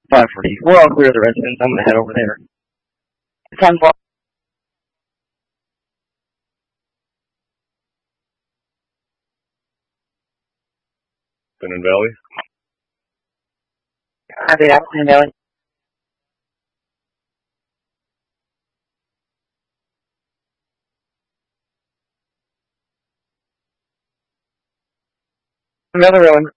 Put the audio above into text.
5:40. We're all clear of the residence. I'm gonna head over there. 10-4. Spinning Valley. Copy that, Spinning Valley. Another Rowan.